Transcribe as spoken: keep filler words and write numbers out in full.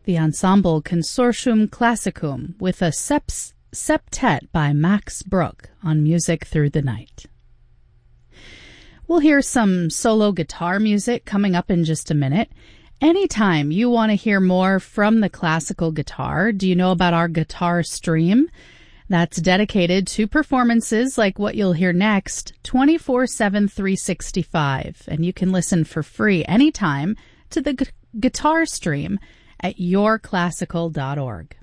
the ensemble Consortium Classicum with a seps, septet by Max Bruch on Music Through the Night. We'll hear some solo guitar music coming up in just a minute. Anytime you want to hear more from the classical guitar, do you know about our guitar stream? That's dedicated to performances like what you'll hear next, twenty-four seven, three sixty-five. And you can listen for free anytime to the gu- guitar stream at your classical dot org.